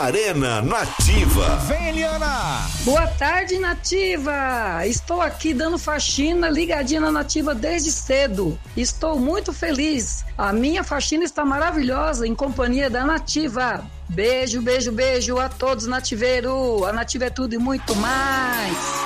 Arena Nativa. Vem, Eliana! Boa tarde, Nativa! Estou aqui dando faxina, ligadinha na Nativa desde cedo. Estou muito feliz. A minha faxina está maravilhosa em companhia da Nativa. Beijo, beijo, beijo a todos, nativeiros. A Nativa é tudo e muito mais.